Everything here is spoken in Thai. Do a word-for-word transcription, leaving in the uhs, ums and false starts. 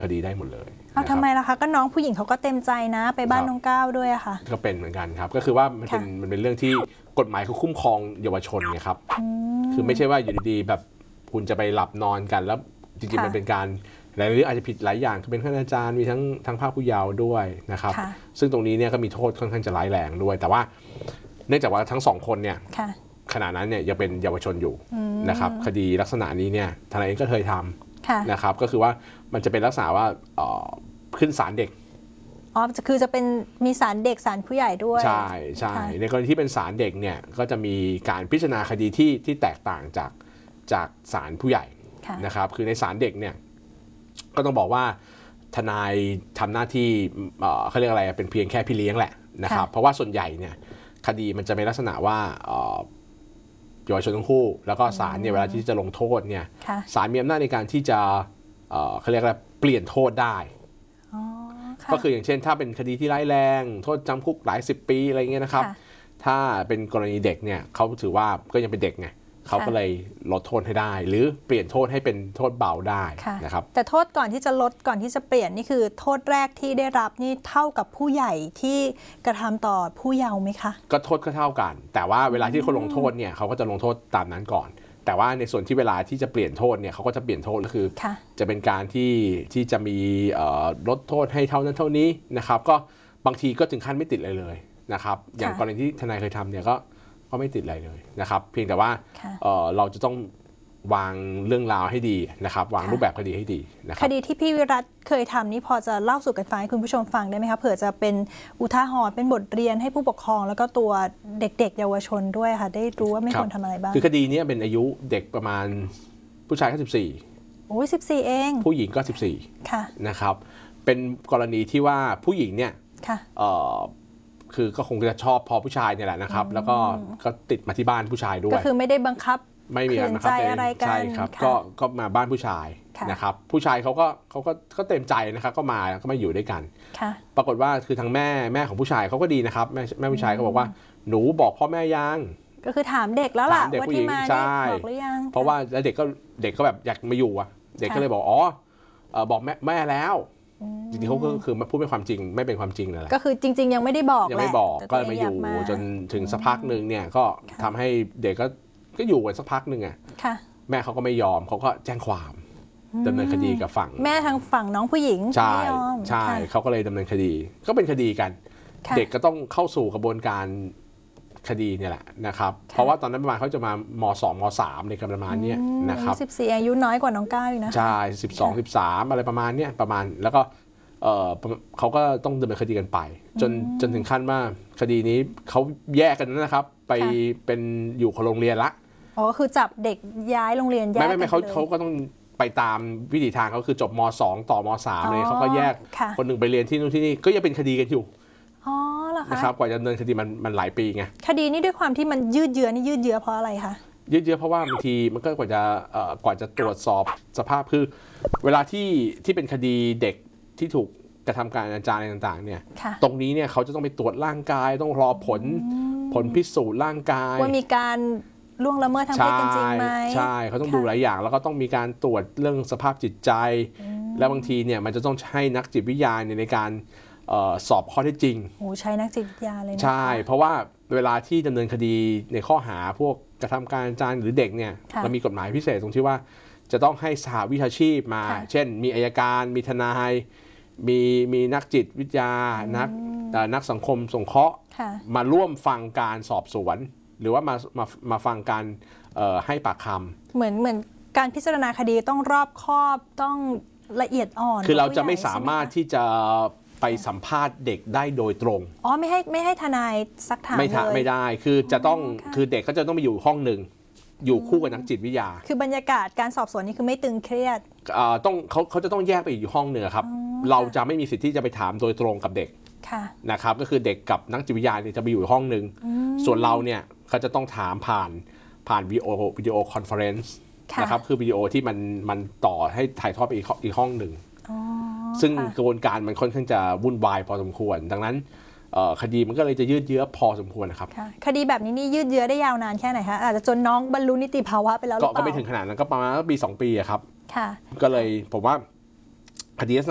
คดีได้หมดเลยเอาทำไมล่ะคะก็น้องผู้หญิงเขาก็เต็มใจนะไปบ้านน้องก้าวด้วยอะค่ะก็เป็นเหมือนกันครับก็คือว่ามันเป็นมันเป็นเรื่องที่กฎหมายเขาคุ้มครองเยาวชนไงครับคือไม่ใช่ว่าอยู่ดีๆแบบคุณจะไปหลับนอนกันแล้วจริงๆมันเป็นการหลายเรื่องอาจจะผิดหลายอย่างคือเป็นข้าราชการมีทั้งทั้งภาคผู้เยาว์ด้วยนะครับซึ่งตรงนี้เนี่ยก็มีโทษค่อนข้างจะร้ายแรงด้วยแต่ว่าเนื่องจากว่าทั้งสองคนเนี่ยขณะนั้นเนี่ยยังเป็นเยาวชนอยู่นะครับคดีลักษณะนี้เนี่ยทนายเองก็เคยทำนะครับก็คือว่ามันจะเป็นลักษณะว่าขึ้นศาลเด็กอ๋อคือจะเป็นมีศาลเด็กศาลผู้ใหญ่ด้วยใช่ใช่ในกรณีที่เป็นศาลเด็กเนี่ยก็จะมีการพิจารณาคดีที่ที่แตกต่างจากจากศาลผู้ใหญ่นะครับคือในศาลเด็กเนี่ยก็ต้องบอกว่าทนายทำหน้าที่เขาเรียกอะไรเป็นเพียงแค่พี่เลี้ยงแหละนะครับเพราะว่าส่วนใหญ่เนี่ยคดีมันจะเป็นลักษณะว่าเยาวชนทั้งคู่แล้วก็ศาลเนี่ยเวลาที่จะลงโทษเนี่ยศาลมีอำนาจในการที่จะเขาเรียกอะไรเปลี่ยนโทษได้ก็คืออย่างเช่นถ้าเป็นคดีที่ร้ายแรงโทษจำคุกหลายสิบปีอะไรเงี้ยนะครับถ้าเป็นกรณีเด็กเนี่ยเขาถือว่าก็ยังเป็นเด็กไงเขาก็เลยลดโทษให้ได้หรือเปลี่ยนโทษให้เป็นโทษเบาได้นะครับแต่โทษก่อนที่จะลดก่อนที่จะเปลี่ยนนี่คือโทษแรกที่ได้รับนี่เท่ากับผู้ใหญ่ที่กระทำต่อผู้เยาว์ไหมคะก็โทษก็เท่ากันแต่ว่าเวลาที่เขาลงโทษเนี่ยเขาก็จะลงโทษตามนั้นก่อนแต่ว่าในส่วนที่เวลาที่จะเปลี่ยนโทษเนี่ยเขาก็จะเปลี่ยนโทษก็คือจะเป็นการที่ที่จะมีลดโทษให้เท่านั้นเท่านี้นะครับก็บางทีก็ถึงขั้นไม่ติดเลยเลยนะครับอย่างกรณีที่ทนายเคยทำเนี่ยก็ก็ไม่ติดอะไรเลยนะครับเพียงแต่ว่าเราจะต้องวางเรื่องราวให้ดีนะครับวางรูปแบบคดีให้ดีนะครับคดีที่พี่วิรัตเคยทำนี่พอจะเล่าสู่กันฟังให้คุณผู้ชมฟังได้ไหมคะเผื่อจะเป็นอุทาหรณ์เป็นบทเรียนให้ผู้ปกครองแล้วก็ตัวเด็กๆเยาวชนด้วยค่ะได้รู้ว่าไม่ควรทำอะไรบ้างคือคดีนี้เป็นอายุเด็กประมาณผู้ชายแค่สิบสี่โอ้ยสิบสี่เองผู้หญิงก็สิบสี่ค่ะนะครับเป็นกรณีที่ว่าผู้หญิงเนี่ยค่ะคือก็คงจะชอบพอผู้ชายเนี่ยแหละนะครับแล้วก็ก็ติดมาที่บ้านผู้ชายด้วยก็คือไม่ได้บังคับไม่มีบังคับอะไรกันใช่ครับก็ก็มาบ้านผู้ชายนะครับผู้ชายเขาก็เขาก็ก็เต็มใจนะครับก็มาก็มาอยู่ด้วยกันปรากฏว่าคือทางแม่แม่ของผู้ชายเขาก็ดีนะครับแม่แม่ผู้ชายเขาบอกว่าหนูบอกพ่อแม่ยังก็คือถามเด็กแล้วล่ะว่าที่มาบอกหรือยังเพราะว่าแล้วเด็กก็เด็กก็แบบอยากมาอยู่อ่ะเด็กก็เลยบอกอ๋อบอกแม่แม่แล้วจริงๆเขาก็คือพูดไม่ความจริงไม่เป็นความจริงนั่นแหละก็คือจริงๆยังไม่ได้บอกยังไม่บอกก็มาอยู่จนถึงสักพักหนึ่งเนี่ยก็ทำให้เด็กก็ก็อยู่กันสักพักหนึ่งอ่ะแม่เขาก็ไม่ยอมเขาก็แจ้งความดำเนินคดีกับฝั่งแม่ทางฝั่งน้องผู้หญิงใช่ใช่เขาก็เลยดำเนินคดีก็เป็นคดีกันเด็กก็ต้องเข้าสู่กระบวนการคดีเนี่ยแหละนะครับเพราะว่าตอนนั้นประมาณเขาจะมามสองมสามในประมาณนี้นะครับสิบสี่อายุน้อยกว่าน้องก้าวอยู่นะใช่สิบสองสิบสามอะไรประมาณเนี้ยประมาณแล้วก็เออเขาก็ต้องดำเนินคดีกันไปจนจนถึงขั้นว่าคดีนี้เขาแยกกันนะครับไปเป็นอยู่คนโรงเรียนละอ๋อคือจับเด็กย้ายโรงเรียนแยกไม่ไม่ไม่เขาเขาก็ต้องไปตามวิถีทางเขาคือจบมสองต่อมสามเลยเขาก็แยกคนหนึ่งไปเรียนที่นู่นที่นี่ก็ยังเป็นคดีกันอยู่อ๋อเหรอคะนะครับกว่าจะดำเนินคดีมันมันหลายปีไงคดีนี้ด้วยความที่มันยืดเยื้อนี่ยืดเยื้อเพราะอะไรคะยืดเยื้อเพราะว่าบางทีมันก็กว่าจะกว่าจะตรวจสอบสภาพคือเวลาที่ที่เป็นคดีเด็กที่ถูกกระทำการอนาจารอะไรต่างๆเนี่ยตรงนี้เนี่ยเขาจะต้องไปตรวจร่างกายต้องรอผลผลพิสูจน์ร่างกายว่ามีการล่วงละเมิดทางเพศจริงไหมใช่เขาต้องดูหลายอย่างแล้วก็ต้องมีการตรวจเรื่องสภาพจิตใจและบางทีเนี่ยมันจะต้องใช้นักจิตวิทยาในการสอบข้อเท็จจริงโอ้ใช้นักจิตวิทยาเลยนะใช่เพราะว่าเวลาที่ดำเนินคดีในข้อหาพวกกระทำการอนาจารหรือเด็กเนี่ยเรามีกฎหมายพิเศษตรงที่ว่าจะต้องให้สหวิชาชีพมาเช่นมีอัยการมีทนายมีมีนักจิตวิทยานักนักสังคมสงเคราะห์มาร่วมฟังการสอบสวนหรือว่ามามามาฟังการให้ปากคำเหมือนเหมือนการพิจารณาคดีต้องรอบคอบต้องละเอียดอ่อนคือเราจะไม่สามารถที่จะไปสัมภาษณ์เด็กได้โดยตรงอ๋อไม่ให้ไม่ให้ทนายซักถามไม่เลยไม่ได้คือจะต้องคือเด็กก็จะต้องไปอยู่ห้องหนึ่งอยู่คู่กับนักจิตวิทยาคือบรรยากาศการสอบสวนนี่คือไม่ตึงเครียดต้องเขาเขาจะต้องแยกไปอยู่ห้องหนึ่งครับเราจะไม่มีสิทธิ์ที่จะไปถามโดยตรงกับเด็กนะครับก็คือเด็กกับนักจิตวิทยาเนี่ยจะไปอยู่ห้องหนึ่งส่วนเราเนี่ยเขาจะต้องถามผ่านผ่านวิดีโอวิดีโอคอนเฟอเรนซ์นะครับคือวิดีโอที่มันมันต่อให้ถ่ายทอดไปอีกอีกห้องหนึ่งซึ่งกระบวนการมันค่อนข้างจะวุ่นวายพอสมควรดังนั้นคดีมันก็เลยจะยืดเยื้อพอสมควรนะครับคดีแบบนี้นี่ยืดเยื้อได้ยาวนานแค่ไหนคะอาจจะจนน้องบรรลุนิติภาวะไปแล้วหรือเปล่าก็ไม่ถึงขนาดนั้นก็ประมาณปีสองปีครับก็เลยผมว่าคดีลักษณะ